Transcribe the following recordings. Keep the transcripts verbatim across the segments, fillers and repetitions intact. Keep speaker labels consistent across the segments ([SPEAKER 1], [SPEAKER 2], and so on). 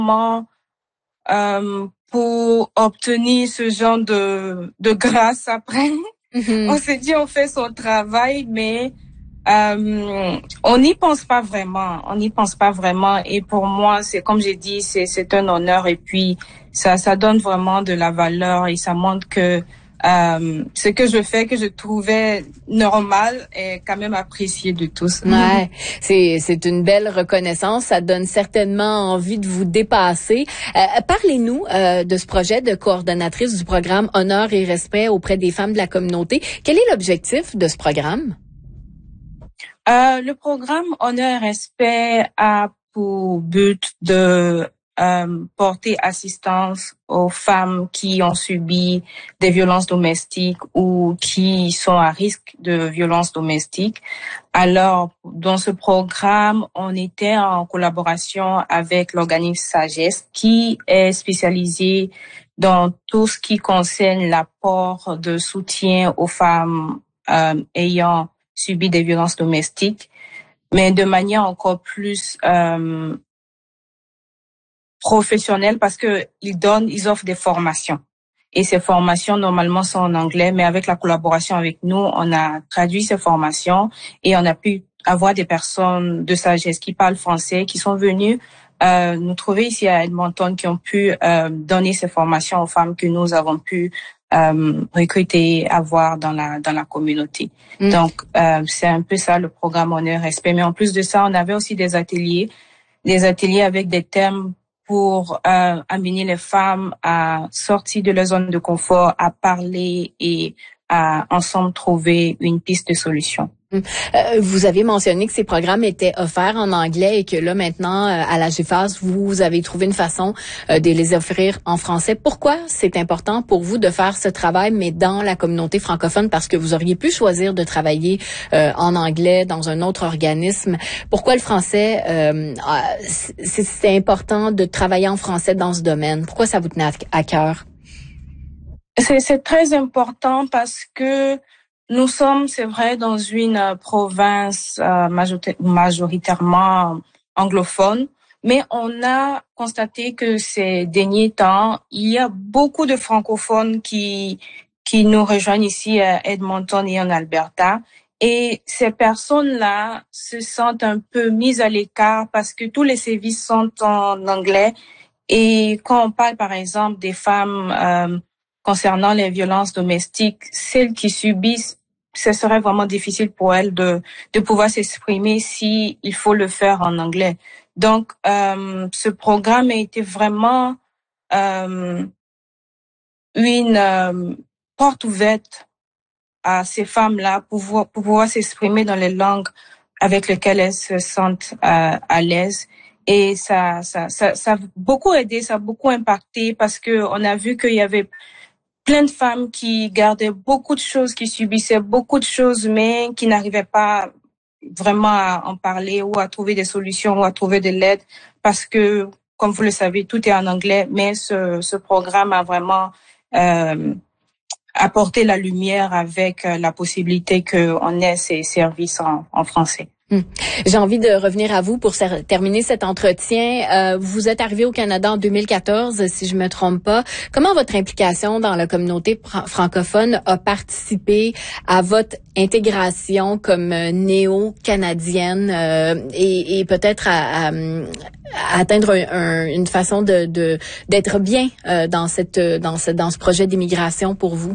[SPEAKER 1] euh, pour obtenir ce genre de, de grâce après. Mm-hmm. On s'est dit, on fait son travail, mais euh, on n'y pense pas vraiment. On n'y pense pas vraiment. Et pour moi, c'est comme j'ai dit, c'est, c'est un honneur. Et puis, ça, ça donne vraiment de la valeur et ça montre que Euh, ce que je fais, que je trouvais normal, est quand même apprécié de tous.
[SPEAKER 2] Ouais, c'est c'est une belle reconnaissance. Ça donne certainement envie de vous dépasser. Euh, parlez-nous euh, de ce projet de coordonnatrice du programme Honneur et Respect auprès des femmes de la communauté. Quel est l'objectif de ce programme?
[SPEAKER 1] Euh, le programme Honneur et Respect a pour but de Euh, porter assistance aux femmes qui ont subi des violences domestiques ou qui sont à risque de violences domestiques. Alors, dans ce programme, on était en collaboration avec l'organisme Sagesse qui est spécialisé dans tout ce qui concerne l'apport de soutien aux femmes euh, ayant subi des violences domestiques, mais de manière encore plus euh, professionnels parce que ils donnent, ils offrent des formations. Et ces formations, normalement, sont en anglais, mais avec la collaboration avec nous, on a traduit ces formations et on a pu avoir des personnes de sagesse qui parlent français, qui sont venues euh, nous trouver ici à Edmonton, qui ont pu euh, donner ces formations aux femmes que nous avons pu euh, recruter, avoir dans la dans la communauté. Mmh. Donc, euh, c'est un peu ça le programme Honneur Respect. Mais en plus de ça, on avait aussi des ateliers, des ateliers avec des thèmes pour euh, amener les femmes à sortir de leur zone de confort, à parler et à ensemble trouver une piste de solution.
[SPEAKER 2] Euh, vous avez mentionné que ces programmes étaient offerts en anglais et que là maintenant euh, à la G F A S vous avez trouvé une façon euh, de les offrir en français. Pourquoi c'est important pour vous de faire ce travail mais dans la communauté francophone, parce que vous auriez pu choisir de travailler euh, en anglais dans un autre organisme? Pourquoi le français euh, c'est, c'est important de travailler en français dans ce domaine? Pourquoi ça vous tenait à, à cœur?
[SPEAKER 1] C'est, c'est très important parce que nous sommes, c'est vrai, dans une euh, province euh, majoritairement anglophone, mais on a constaté que ces derniers temps, il y a beaucoup de francophones qui qui nous rejoignent ici à Edmonton et en Alberta. Et ces personnes-là se sentent un peu mises à l'écart parce que tous les services sont en anglais. Et quand on parle, par exemple, des femmes euh, concernant les violences domestiques, celles qui subissent, ce serait vraiment difficile pour elles de de pouvoir s'exprimer si il faut le faire en anglais. Donc, euh, ce programme a été vraiment euh, une euh, porte ouverte à ces femmes-là pour pouvoir, pour pouvoir s'exprimer dans les langues avec lesquelles elles se sentent euh, à l'aise. Et ça, ça, ça, ça a beaucoup aidé, ça a beaucoup impacté parce que on a vu qu'il y avait plein de femmes qui gardaient beaucoup de choses, qui subissaient beaucoup de choses, mais qui n'arrivaient pas vraiment à en parler ou à trouver des solutions ou à trouver de l'aide parce que, comme vous le savez, tout est en anglais. Mais ce, ce programme a vraiment euh, apporté la lumière avec la possibilité qu'on ait ces services en, en français.
[SPEAKER 2] Hum. J'ai envie de revenir à vous pour ser- terminer cet entretien. Euh, vous êtes arrivé au Canada en deux mille quatorze, si je me trompe pas. Comment votre implication dans la communauté pr- francophone a participé à votre intégration comme euh, néo-canadienne euh, et, et peut-être à, à, à atteindre un, un, une façon de, de d'être bien euh, dans cette dans ce dans ce projet d'immigration pour vous?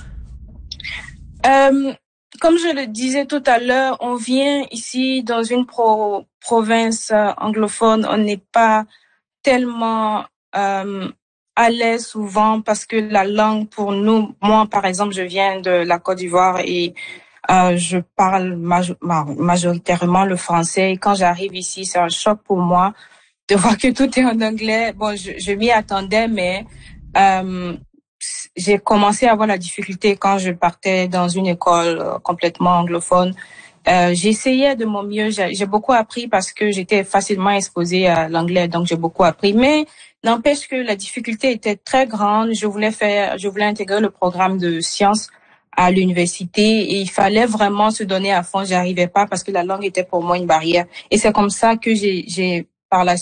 [SPEAKER 1] Euh... Comme je le disais tout à l'heure, on vient ici dans une pro- province euh, anglophone, on n'est pas tellement euh, à l'aise souvent parce que la langue pour nous, moi par exemple, je viens de la Côte d'Ivoire et euh, je parle maj- majoritairement le français. Et quand j'arrive ici, c'est un choc pour moi de voir que tout est en anglais. Bon, je, je m'y attendais, mais euh, j'ai commencé à avoir la difficulté quand je partais dans une école complètement anglophone. Euh, j'essayais de mon mieux. J'ai, j'ai beaucoup appris parce que j'étais facilement exposée à l'anglais, donc j'ai beaucoup appris. Mais n'empêche que la difficulté était très grande. Je voulais faire, je voulais intégrer le programme de sciences à l'université et il fallait vraiment se donner à fond. J'arrivais pas parce que la langue était pour moi une barrière. Et c'est comme ça que j'ai, j'ai par la